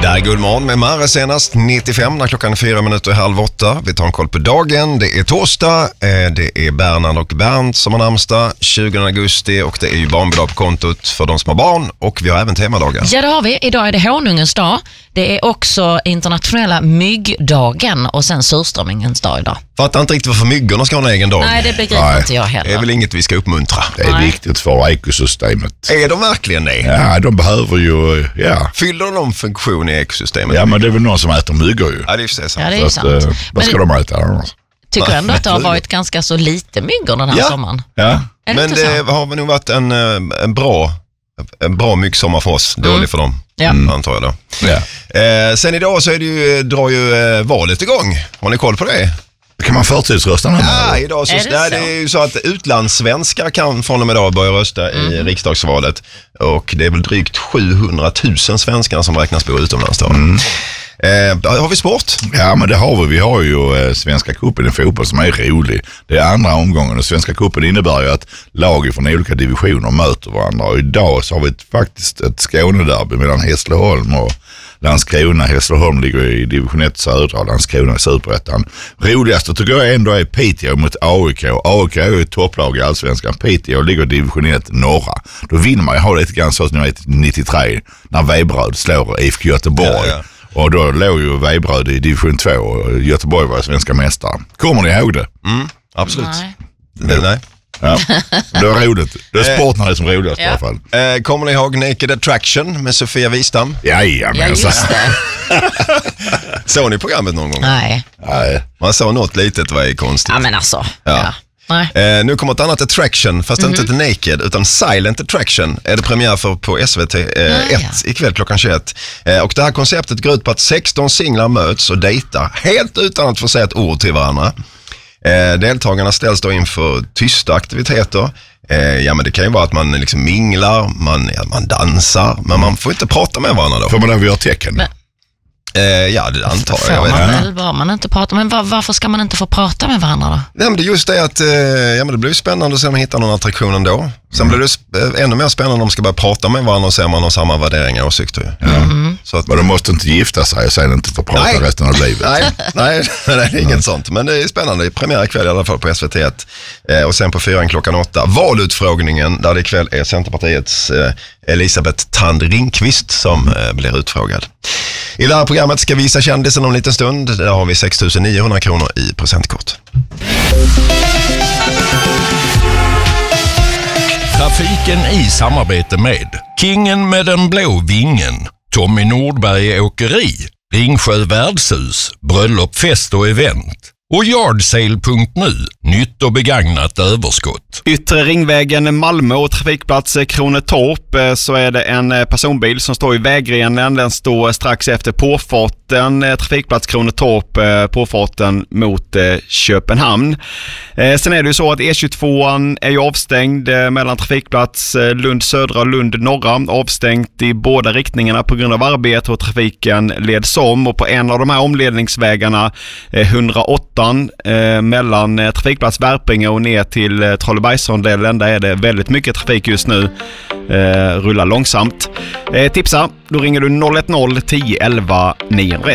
Det är god morgon med Mare senast 95 när klockan är 7:04. Vi tar en koll på dagen. Det är torsdag, det är Bernhard och Bernt som har namnsdag 20 augusti och det är ju barnbidrag på kontot för de som har barn och vi har även temadagar. Ja, det har vi. Idag är det honungens dag. Det är också internationella myggdagen och sen surströmmingens dag idag. Fattar inte riktigt varför myggorna ska ha en egen dag. Nej, det begriper inte jag heller. Det är väl inget vi ska uppmuntra. Det är viktigt för ekosystemet. Är de verkligen det? Ja, de behöver ju, Fyller de funktion i ekosystemet? Ja, men det är väl någon som äter myggor ju. Ja, det är sant. Ja, det är sant. Vad ska de äta annars? Tycker ändå att det har varit ganska så lite myggor den här sommaren. Ja. Men det har väl nog varit en bra myggsommar för oss. Dålig för dem, antar jag då. Ja. Sen idag så är drar ju valet igång. Har ni koll på det? Kan man förtidsrösta nu? Ja, idag så, det är ju så att utlandssvenskar kan från och med idag börja rösta i riksdagsvalet. Och det är väl drygt 700 000 svenskar som räknas bo utomlands då. Har vi sport? Ja, men det har vi. Vi har ju Svenska cupen i fotboll som är rolig. Det är andra omgången och Svenska cupen innebär ju att lag från olika divisioner möter varandra. Och idag så har vi faktiskt ett Skånederby mellan Hässleholm och Landskrona. Hässleholm ligger i division 1 södra och Landskrona i Superettan. Roligaste tycker jag ändå är Piteå mot AIK. AIK är ju ett topplag i Allsvenskan. Piteå ligger i division 1 norra. Då vinner man ju ha lite grann så som 93 när Veberöd slår IFK Göteborg. Ja. Och då låg ju Veberöd i division 2 och Göteborg var svenska mästare. Kommer ni ihåg det? Absolut. Nej. Ja, det var roligt. Det är sport när det är som roligast i alla fall. Kommer ni ihåg Naked Attraction med Sofia Wistam? Ja, just det. Såg ni programmet någon gång? Nej. Man såg något litet, var konstigt. Ja, men alltså. Ja. Nej. Nu kommer ett annat Attraction, fast inte ett Naked utan Silent Attraction är det premiär för på SVT 1 ikväll klockan 21. Och det här konceptet går ut på att 16 singlar möts och dejtar helt utan att få säga ett ord till varandra. Deltagarna ställs då inför tysta aktiviteter. Men det kan ju vara att man liksom minglar, man dansar, men man får inte prata med varandra då. Får man över tecken? Ja, det antar jag. Får man väl bara man inte prata. Men varför ska man inte få prata med varandra då? Nej, men det är just det att det blir spännande att se om man hittar någon attraktion ändå. Sen blir det ännu mer spännande om man ska börja prata med varandra och se om man har samma värderingar och åsikter. Så att, men de måste inte gifta sig och sen inte få prata resten av livet. Nej, det är inget sånt. Men det är spännande. Premiär ikväll i alla fall på SVT1. Och sen på 4 klockan 8. Valutfrågningen där det ikväll är Centerpartiets Elisabeth Thand Ringqvist som blir utfrågad. I det här programmet ska vi visa kändisen om en liten stund. Där har vi 6 900 kronor i presentkort. Trafiken i samarbete med Kingen med den blå vingen, Tommy Nordberg Åkeri, Ringsjö Värdshus, Bröllop, fest och event och Yardsale.nu, nytt och begagnat överskott. Yttre ringvägen Malmö och trafikplats Kronetorp så är det en personbil som står i vägrenen. Den står strax efter påfarten, trafikplats Kronetorp, påfarten mot Köpenhamn. Sen är det ju så att E22 är ju avstängd mellan trafikplats Lund södra och Lund norra. Avstängt i båda riktningarna på grund av arbete och trafiken leds om. Och på en av de här omledningsvägarna 108 mellan trafikplats Värpinge och ner till Trollebergsrondellen. Där är det väldigt mycket trafik just nu. Rullar långsamt. Tipsa, då ringer du 010 11 901.